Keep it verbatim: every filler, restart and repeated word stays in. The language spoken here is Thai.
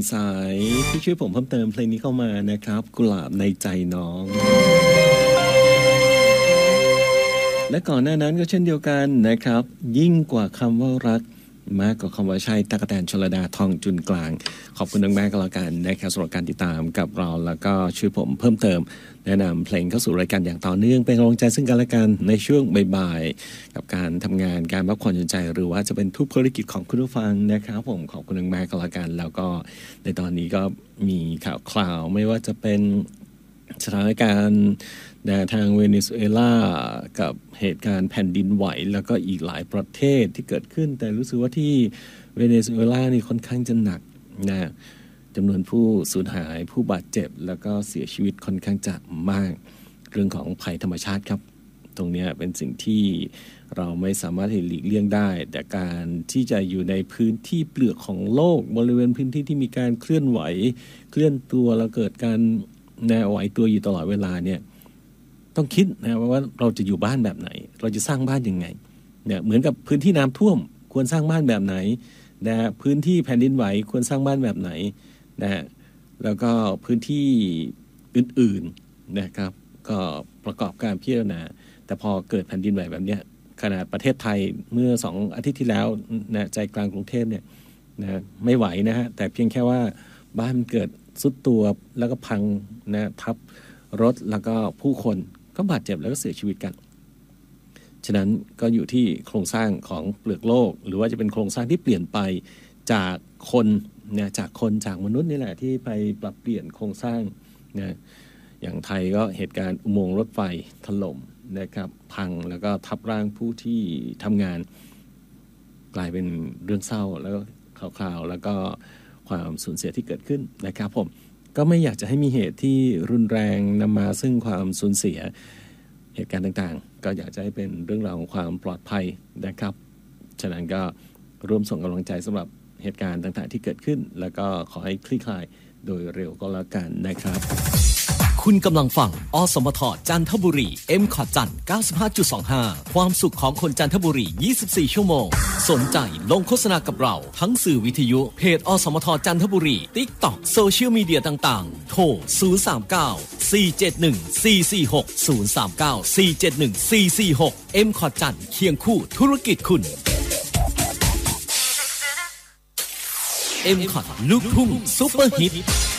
สายที่ช่วยผมเพิ่มเติมเพลงนี้เข้ามานะครับกุหลาบในใจน้องและก่อนหน้านั้นก็เช่นเดียวกันนะครับยิ่งกว่าคำว่ารักมากกว่าคำว่าใช่ตั๊กแตนชลดาทองจุนกลางขอบคุณมากๆก็แล้วกันนะครับสำหรับการติดตามกับเราแล้วก็ช่วยผมเพิ่มเติมแนะนำเพลงเข้าสู่รายการอย่างต่อเนื่องเป็นกำลังใจซึ่งกันและกันในช่วงบ่ายๆกับการทำงานการพักผ่อนหย่อนใจหรือว่าจะเป็นทุกภารกิจของคุณผู้ฟังนะครับผมขอบคุณมากๆก็แล้วกันแล้วก็ในตอนนี้ก็มีข่าวคราวไม่ว่าจะเป็นสถานการณ์ทางเวเนซุเอลากับเหตุการณ์แผ่นดินไหวแล้วก็อีกหลายประเทศที่เกิดขึ้นแต่รู้สึกว่าที่เวเนซุเอลานี่ค่อนข้างจะหนักนะจำนวนผู้สูญหายผู้บาดเจ็บแล้วก็เสียชีวิตค่อนข้างจะมากเรื่องของภัยธรรมชาติครับตรงนี้เป็นสิ่งที่เราไม่สามารถหลีกเลี่ยงได้แต่การที่จะอยู่ในพื้นที่เปลือกของโลกบริเวณพื้นที่ที่มีการเคลื่อนไหวเคลื่อนตัวแล้วเกิดการแนวไหวตัวอยู่ตลอดเวลาเนี่ยต้องคิดนะว่าเราจะอยู่บ้านแบบไหนเราจะสร้างบ้านยังไงเนี่ยเหมือนกับพื้นที่น้ำท่วมควรสร้างบ้านแบบไหนนะพื้นที่แผ่นดินไหวควรสร้างบ้านแบบไหนนะแล้วก็พื้นที่อื่นๆนะครับก็ประกอบการพิจารณาแต่พอเกิดแผ่นดินไหวแบบเนี้ยขนาดประเทศไทยเมื่อสองอาทิตย์ที่แล้วนะใจกลางกรุงเทพเนี่ยนะไม่ไหวนะฮะแต่เพียงแค่ว่าบ้านมันเกิดซุดตัวแล้วก็พังนะทับรถแล้วก็ผู้คนก็บาดเจ็บแล้วก็เสียชีวิตกันฉะนั้นก็อยู่ที่โครงสร้างของเปลือกโลกหรือว่าจะเป็นโครงสร้างที่เปลี่ยนไปจากคนเนี่ยจากคนจากมนุษย์นี่แหละที่ไปปรับเปลี่ยนโครงสร้างนะอย่างไทยก็เหตุการณ์อุโมงค์รถไฟถล่มนะครับพังแล้วก็ทับร่างผู้ที่ทำงานกลายเป็นเรื่องเศร้าแล้วก็คราวๆแล้วก็ความสูญเสียที่เกิดขึ้นนะครับผมก็ไม่อยากจะให้มีเหตุที่รุนแรงนำมาซึ่งความสูญเสียเหตุการณ์ต่างๆก็อยากจะให้เป็นเรื่องราวของความปลอดภัยนะครับฉะนั้นก็ร่วมส่งกำลังใจสำหรับเหตุการณ์ต่างๆที่เกิดขึ้นแล้วก็ขอให้คลี่คลายโดยเร็วก็แล้วกันนะครับคุณกำลังฟังอสมทจันทบุรี เอ็ม คอท จันทร์ เก้าสิบห้าจุดสองห้า ความสุขของคนจันทบุรียี่สิบสี่ชั่วโมงสนใจลงโฆษณากับเราทั้งสื่อวิทยุเพจอสมทจันทบุรี TikTok โซเชียลมีเดียต่างๆโทรศูนย์ สาม เก้า สี่ เจ็ด หนึ่ง สี่ สี่ หก ศูนย์ สาม เก้า สี่ เจ็ด หนึ่ง สี่ สี่ หก เอ็ม คอท จันทร์เคียงคู่ธุรกิจคุณ เอ็ม คอท ลูกทุ่งซุปเปอร์ฮิต